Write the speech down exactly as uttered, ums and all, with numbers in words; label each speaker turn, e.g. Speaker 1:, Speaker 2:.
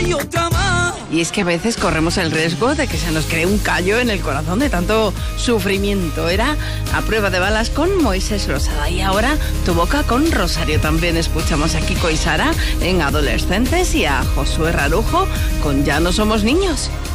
Speaker 1: y otra más.
Speaker 2: Y es que a veces corremos el riesgo de que se nos cree un callo en el corazón de tanto sufrimiento. Era A prueba de balas con Moisés Losada. Y ahora Tu boca con Rosario. También escuchamos a Kiko y Sara en Adolescentes y a Josué Rarujo con Ya no somos niños.